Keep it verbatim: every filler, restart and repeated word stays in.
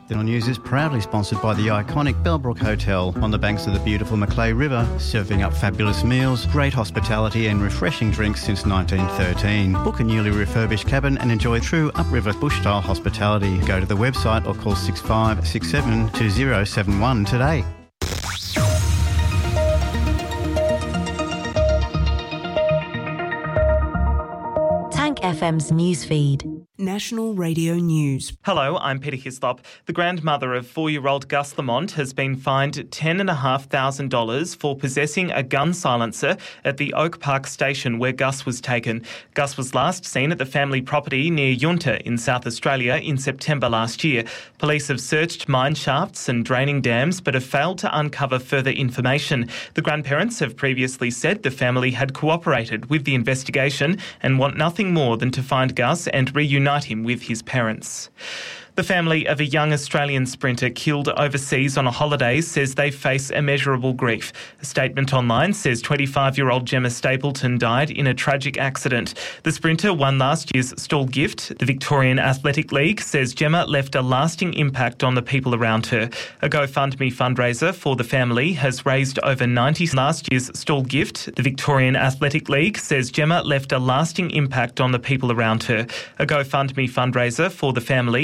The News is proudly sponsored by the iconic Bellbrook Hotel on the banks of the beautiful Macleay River, serving up fabulous meals, great hospitality and refreshing drinks since nineteen thirteen. Book a newly refurbished cabin and enjoy true upriver bush-style hospitality. Go to the website or call six five six seven two zero seven one today. Tank F M's newsfeed. National Radio News. Hello, I'm Peter Hislop. The grandmother of four-year-old Gus Lamont has been fined ten thousand five hundred dollars for possessing a gun silencer at the Oak Park station where Gus was taken. Gus was last seen at the family property near Yunta in South Australia in September last year. Police have searched mine shafts and draining dams but have failed to uncover further information. The grandparents have previously said the family had cooperated with the investigation and want nothing more than to find Gus and reunite him with his parents. The family of a young Australian sprinter killed overseas on a holiday says they face immeasurable grief. A statement online says twenty-five-year-old Gemma Stapleton died in a tragic accident. The sprinter won last year's Stall Gift. The Victorian Athletic League says Gemma left a lasting impact on the people around her. A GoFundMe fundraiser for the family has raised over ninety last year's Stall Gift. The Victorian Athletic League says Gemma left a lasting impact on the people around her. A GoFundMe fundraiser for the family